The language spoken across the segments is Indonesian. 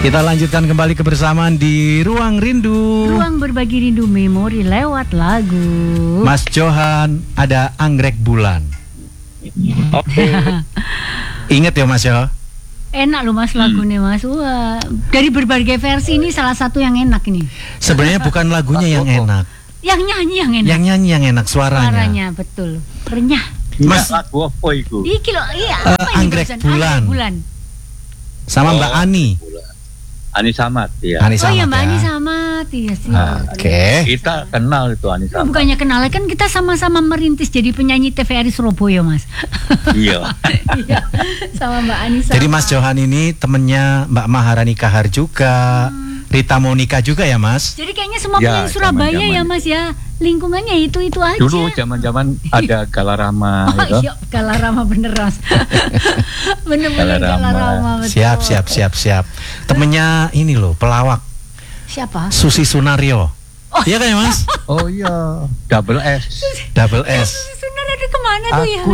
Kita lanjutkan kembali kebersamaan di Ruang Rindu. Ruang berbagi rindu memori lewat lagu. Mas Johan, ada Anggrek Bulan. Oke. Ingat ya Mas yo? Enak loh Mas lagunya Mas. Wah, dari berbagai versi ini salah satu yang enak ini. Sebenarnya bukan lagunya yang enak. Yang nyanyi yang enak. Yang nyanyi yang enak suaranya. Suaranya betul. Renyah. Mas lagu apa itu? Iki loh, iya. Apa ini Anggrek barusan? Bulan. Anggrek Bulan. Sama Mbak Ani. Ani Samad ya. Ani Oh Samad iya Mbak ya. Ani Samad iya sih. Oke. Kita kenal itu Ani Samad. Bukannya kenal kan kita sama-sama merintis jadi penyanyi TVRI Surabaya Mas. Iya. Iya. Sama Mbak Ani Samad. Jadi Mas Johan ini temennya Mbak Maharani Kahar juga, Rita Monica juga ya Mas? Jadi kayaknya semua Ya, penyanyi Surabaya zaman-zaman ya Mas ya. Lingkungannya itu aja. Dulu zaman-zaman ada Galarama Oh gitu. iya, Galarama bener Mas. Bener-bener Galarama. betul. Siap. Temennya ini loh, pelawak Siapa? Susi Sunario. Iya kan ya Mas? Oh iya, Double S. Double S. Sunar ada kemana tuh ya?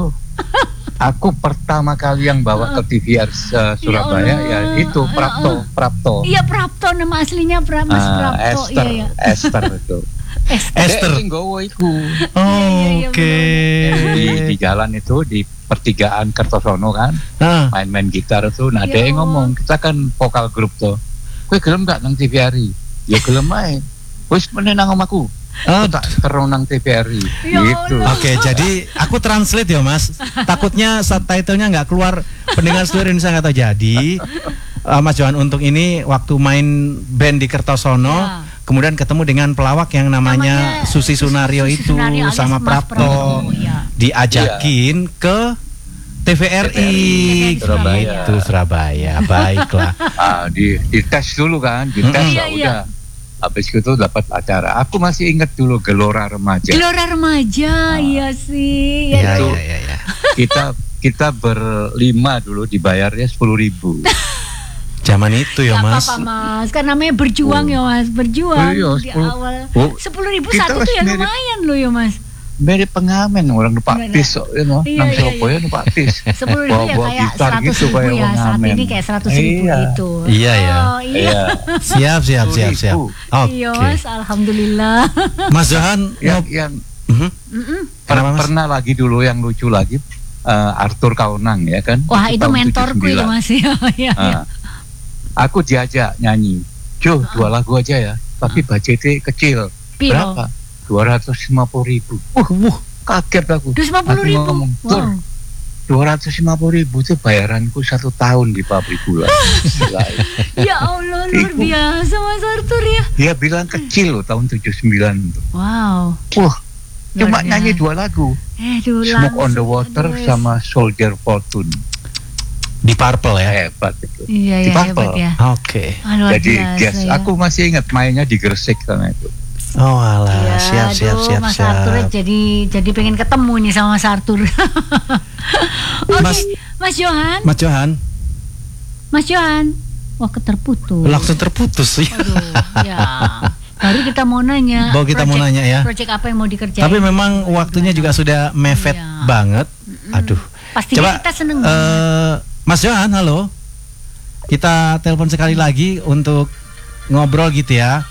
Aku pertama kali yang bawa ke TVR Surabaya ya itu Prapto. Iya Prapto, nama aslinya Mas Prapto. Esther, Iya. Esther itu. Esther. Nggowo iku. Oke. Di jalan itu di pertigaan Kertosono kan, Nah, main-main gitar tuh. Nah, Ya dia Allah. ngomong, kita kan vokal grup tuh. Kowe gelem gak nang TVRI? Ya gelem ae. Wis meneh nang omahku. oh, Tak terus nang TVRI. Ya Gitu. Allah. Oke, jadi aku translate ya Mas. Takutnya subtitlenya nggak keluar, pendengar seluruh Indonesia nggak tahu. Jadi Mas Johan Untung ini waktu main band di Kertosono, Ya. kemudian ketemu dengan pelawak yang namanya Susi Sunario Susi itu Sunario alias sama Mas Prapto, ya. diajakin ke TVRI Surabaya. Itu Surabaya. Baiklah. Di tes dulu kan, di tes Iya, lah iya. udah. Habis itu dapat acara. Aku masih ingat dulu Gelora Remaja. Gelora Remaja, iya sih. Iya, Itu. iya. Kita berlima dulu dibayarnya 10.000. Zaman itu ya Gak Mas. apa-apa Mas, kan namanya berjuang ya Mas, berjuang Iya, di 10. awal. Oh, 10.000 kita satu tuh ya mirip- lumayan loh ya Mas. Mirip pengamen orang numpak Bener. bis kok, you know, Iya, nang iya, Surabaya numpak bis. 10.000 ya Bawa-bawa kayak gitar 100.000 gitu, kayak ya, orang saat ngamen. ini kayak 100.000 Iya. gitu. Iya, ya. Oh iya. Siap. 10.000. Oke. Iya Mas, alhamdulillah. Mas Johan, Yang Mhm. Kenapa, Mas? pernah lagi dulu yang lucu lagi Arthur Kaunang ya kan. Wah itu tahun mentorku 79. ya Mas ya. Iya, iya. Aku diajak nyanyi. Jo, 2 lagu aja ya. Tapi budgetnya kecil. Piro? Berapa? 250.000. Kaget aku. 250.000. Aku ngomong, Tur, Wow. 250.000 itu bayaranku 1 tahun di pabrik gula. Gila. Ya Allah luar Itu. biasa Mas Arthur ya. Dia bilang kecil loh tahun 79 tuh. Wow. Wah, Luar cuma nyanyi biasa. 2 lagu. Dulu Smoke on the Water aduh, sama Soldier Fortune. Di Purple ya. Hebat itu. Iya Di ya Purple. hebat ya. Oke. Ah, luar Jadi biasa yes, ya. aku masih ingat mainnya di Gresik sana itu. Oh alah, Iya, siap. Mas Arthur jadi pengen ketemu nih sama Mas Arthur. Oke, Mas Johan. Mas Johan, Wah, terputus. langsung terputus ya. Aduh, ya. Baru kita mau nanya. Ya. Project apa yang mau dikerjain? Tapi memang waktunya juga sudah mepet Iya. banget. Aduh. Pastinya kita seneng banget. Mas Johan, halo. Kita telepon sekali lagi untuk ngobrol gitu ya.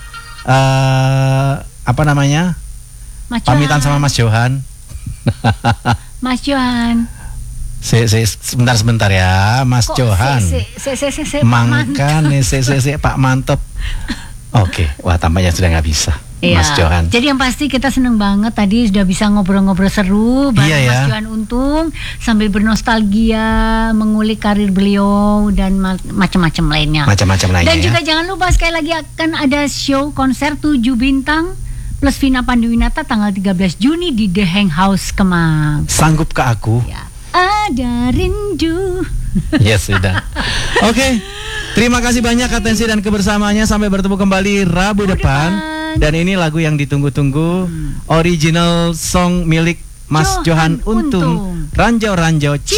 Apa namanya? Mas Pamitan Johan. sama Mas Johan. Mas Johan. Sebentar ya, Mas Kok Johan. Pak Mangkan Pak Mantep. Oke, wah tampaknya sudah nggak bisa. Iya. Mas Johan. Jadi yang pasti kita seneng banget tadi sudah bisa ngobrol-ngobrol seru bareng Iya, ya. Mas Johan Untung sambil bernostalgia mengulik karir beliau dan macam-macam lainnya. Macam-macam lainnya Dan ya. juga jangan lupa sekali lagi akan ada show konser 7 bintang plus Vina Panduwinata tanggal 13 Juni di The Hang House Kemang. Sanggup ke aku? Ya. Ada rindu. Yes, sudah. Oke. Terima kasih banyak atensi dan kebersamaannya. Sampai bertemu kembali Rabu depan. Dan ini lagu yang ditunggu-tunggu, original song milik Mas Johan Untung. Ranjau-ranjau.